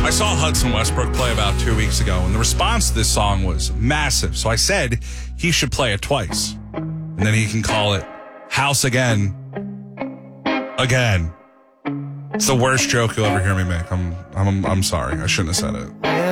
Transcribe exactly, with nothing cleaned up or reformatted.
I saw Hudson Westbrook play about two weeks ago, and the response to this song was massive. So I said he should play it twice. And then he can call it House Again. Again. It's the worst joke you'll ever hear me make. I'm I'm I'm sorry. I shouldn't have said it.